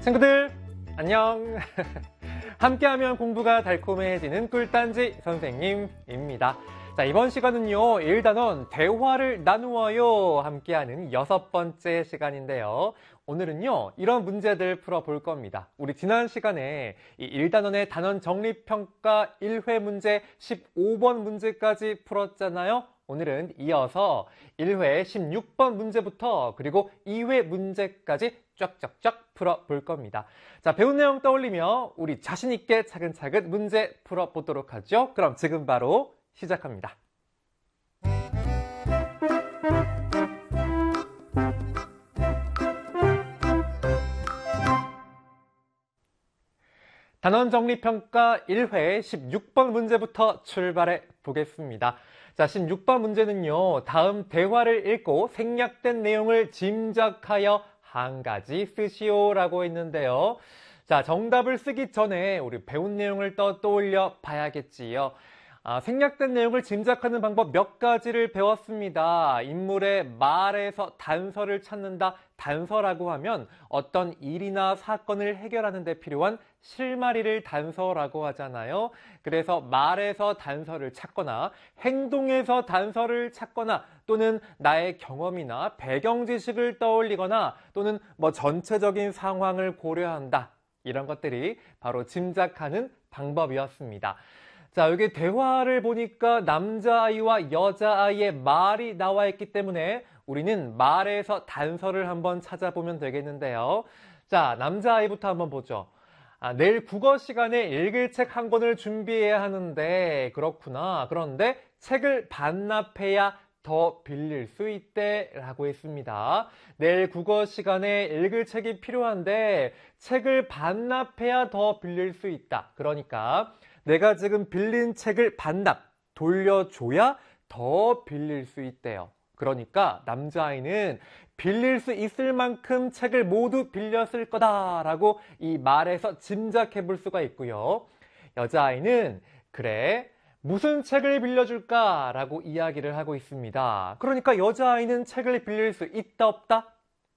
친구들 안녕. 함께하면 공부가 달콤해지는 꿀단지 선생님입니다. 자, 이번 시간은요 1단원 대화를 나누어요 함께하는 6번째 시간인데요. 오늘은요 이런 문제들 풀어볼 겁니다. 우리 지난 시간에 이 1단원의 단원 정리평가 1회 문제 15번 문제까지 풀었잖아요. 오늘은 이어서 1회 16번 문제부터 그리고 2회 문제까지 쫙쫙쫙 풀어볼 겁니다. 자, 배운 내용 떠올리며 우리 자신있게 차근차근 문제 풀어보도록 하죠. 그럼 지금 바로 시작합니다. 단원 정리평가 1회 16번 문제부터 출발해 보겠습니다. 자, 16번 문제는요, 다음 대화를 읽고 생략된 내용을 짐작하여 한 가지 쓰시오라고 했는데요. 자, 정답을 쓰기 전에 우리 배운 내용을 떠올려 봐야겠지요. 생략된 내용을 짐작하는 방법 몇 가지를 배웠습니다. 인물의 말에서 단서를 찾는다. 단서라고 하면 어떤 일이나 사건을 해결하는 데 필요한 실마리를 단서라고 하잖아요. 그래서 말에서 단서를 찾거나 행동에서 단서를 찾거나 또는 나의 경험이나 배경 지식을 떠올리거나 또는 전체적인 상황을 고려한다. 이런 것들이 바로 짐작하는 방법이었습니다. 자, 여기 대화를 보니까 남자아이와 여자아이의 말이 나와 있기 때문에 우리는 말에서 단서를 한번 찾아보면 되겠는데요. 자, 남자아이부터 한번 보죠. 내일 국어 시간에 읽을 책 한 권을 준비해야 하는데 그렇구나. 그런데 책을 반납해야 더 빌릴 수 있대 라고 했습니다. 내일 국어 시간에 읽을 책이 필요한데 책을 반납해야 더 빌릴 수 있다. 그러니까 내가 지금 빌린 책을 반납, 돌려줘야 더 빌릴 수 있대요. 그러니까 남자아이는 빌릴 수 있을 만큼 책을 모두 빌렸을 거다라고 이 말에서 짐작해 볼 수가 있고요. 여자아이는 그래, 무슨 책을 빌려줄까? 라고 이야기를 하고 있습니다. 그러니까 여자아이는 책을 빌릴 수 있다 없다?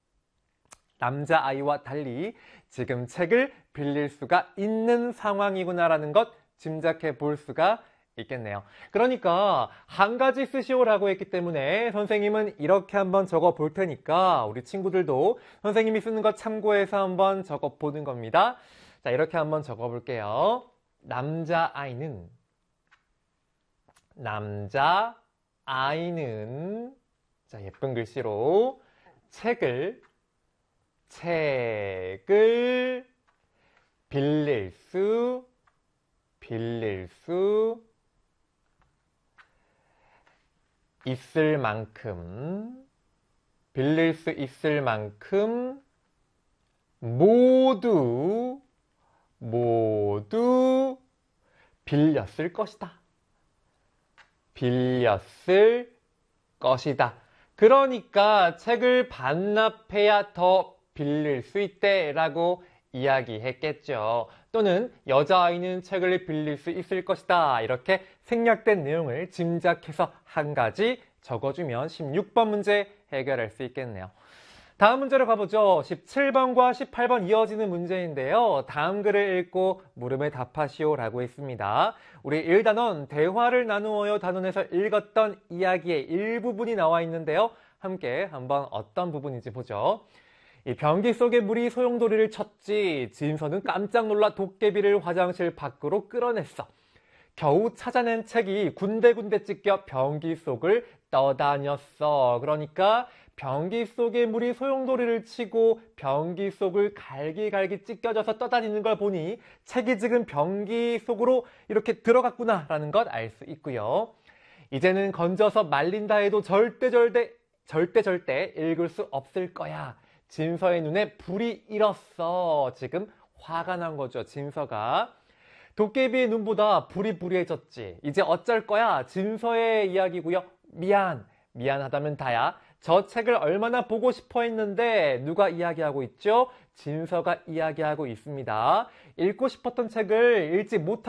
남자아이와 달리 지금 책을 빌릴 수가 있는 상황이구나라는 것 짐작해 볼 수가 있겠네요. 그러니까 한 가지 쓰시오라고 했기 때문에 선생님은 이렇게 한번 적어 볼 테니까 우리 친구들도 선생님이 쓰는 것 참고해서 한번 적어 보는 겁니다. 자, 이렇게 한번 적어 볼게요. 남자아이는 자, 예쁜 글씨로 책을 빌릴 수 있을 만큼 모두 빌렸을 것이다. 그러니까 책을 반납해야 더 빌릴 수 있대 라고 이야기했겠죠. 또는 여자아이는 책을 빌릴 수 있을 것이다. 이렇게 생략된 내용을 짐작해서 한 가지 적어주면 16번 문제 해결할 수 있겠네요. 다음 문제로 가보죠. 17번과 18번 이어지는 문제인데요. 다음 글을 읽고 물음에 답하시오 라고 했습니다. 우리 1단원 대화를 나누어요 단원에서 읽었던 이야기의 일부분이 나와 있는데요. 함께 한번 어떤 부분인지 보죠. 이 변기 속에 물이 소용돌이를 쳤지. 진서는 깜짝 놀라 도깨비를 화장실 밖으로 끌어냈어. 겨우 찾아낸 책이 군데군데 찢겨 변기 속을 떠다녔어. 그러니까 변기 속에 물이 소용돌이를 치고 변기 속을 갈기갈기 찢겨져서 떠다니는 걸 보니 책이 지금 변기 속으로 이렇게 들어갔구나 라는 것 알 수 있고요. 이제는 건져서 말린다 해도 절대 읽을 수 없을 거야. 진서의 눈에 불이 일었어. 지금 화가 난 거죠, 진서가. 도깨비의 눈보다 불이 불이해졌지. 이제 어쩔 거야. 진서의 이야기고요. 미안하다면 다야. 저 책을 얼마나 보고 싶어 했는데 누가 이야기하고 있죠? 진서가 이야기하고 있습니다. 읽고 싶었던 책을 읽지 못한